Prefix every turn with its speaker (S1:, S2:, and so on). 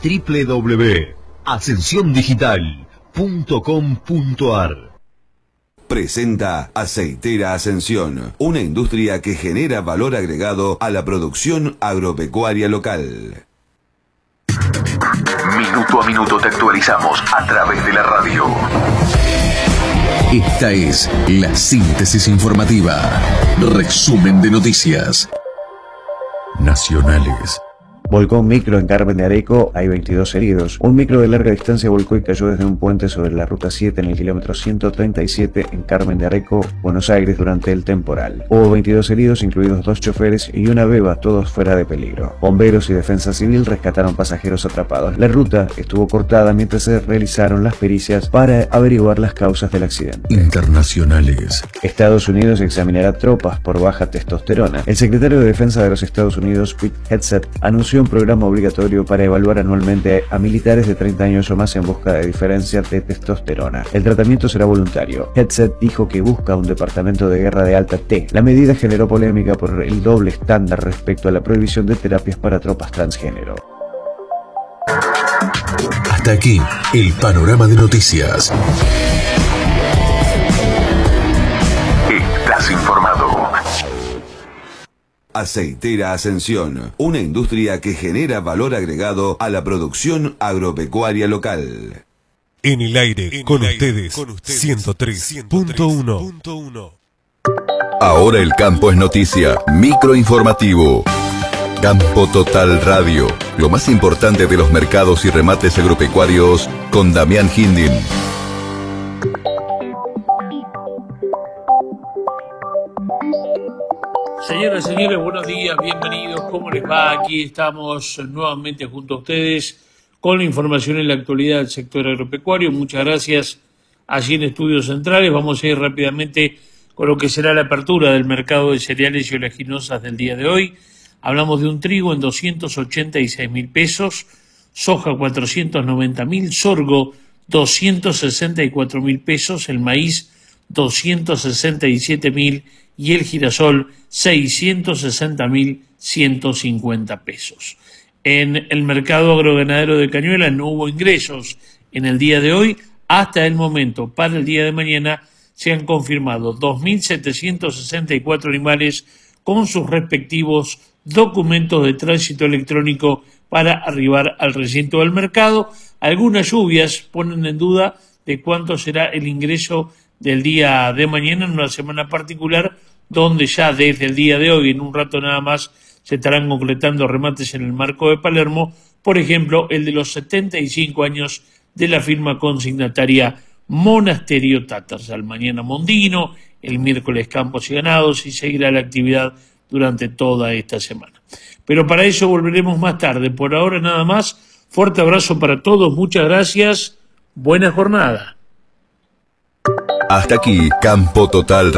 S1: www.ascensiondigital.com.ar.
S2: Presenta Aceitera Ascensión, una industria que genera valor agregado a la producción agropecuaria local.
S3: Minuto a minuto te actualizamos a través de la radio.
S4: Esta es la síntesis informativa. Resumen de noticias nacionales.
S5: Volcó un micro en Carmen de Areco, hay 22 heridos. Un micro de larga distancia volcó y cayó desde un puente sobre la ruta 7 en el kilómetro 137 en Carmen de Areco, Buenos Aires, durante el temporal. Hubo 22 heridos, incluidos 2 choferes y una beba, todos fuera de peligro. Bomberos y defensa civil rescataron pasajeros atrapados. La ruta estuvo cortada mientras se realizaron las pericias para averiguar las causas del accidente.
S4: Internacionales.
S5: Estados Unidos examinará tropas por baja testosterona. El secretario de Defensa de los Estados Unidos, Pete Hegseth, anunció un programa obligatorio para evaluar anualmente a militares de 30 años o más en busca de diferencia de testosterona. El tratamiento será voluntario. Hegseth dijo que busca un departamento de guerra de alta T. La medida generó polémica por el doble estándar respecto a la prohibición de terapias para tropas transgénero.
S4: Hasta aquí el panorama de noticias.
S3: Estás informado.
S2: Aceitera Ascensión, una industria que genera valor agregado a la producción agropecuaria local.
S6: En el aire, con ustedes, 103.1.
S4: Ahora el campo es noticia. Microinformativo. Campo Total Radio. Lo más importante de los mercados y remates agropecuarios con Damián Hindin.
S7: Señoras y señores, buenos días, bienvenidos, ¿cómo les va? Aquí estamos nuevamente junto a ustedes con la información en la actualidad del sector agropecuario. Muchas gracias allí en Estudios Centrales. Vamos a ir rápidamente con lo que será la apertura del mercado de cereales y oleaginosas del día de hoy. Hablamos de un trigo en 286.000 pesos, soja 490.000, sorgo 264.000 pesos, el maíz 267.000 y el girasol 660.150 pesos. En el mercado agroganadero de Cañuelas no hubo ingresos en el día de hoy. Hasta el momento, para el día de mañana, se han confirmado 2.764 animales con sus respectivos documentos de tránsito electrónico para arribar al recinto del mercado. Algunas lluvias ponen en duda de cuánto será el ingreso del día de mañana en una semana particular, donde ya desde el día de hoy, en un rato nada más, se estarán concretando remates en el marco de Palermo, por ejemplo, el de los 75 años de la firma consignataria Monasterio Tatarsa. Mañana Mondino, el miércoles Campos y Ganados, y seguirá la actividad durante toda esta semana. Pero para eso volveremos más tarde. Por ahora nada más, fuerte abrazo para todos, muchas gracias, buena jornada.
S4: Hasta aquí, Campo Total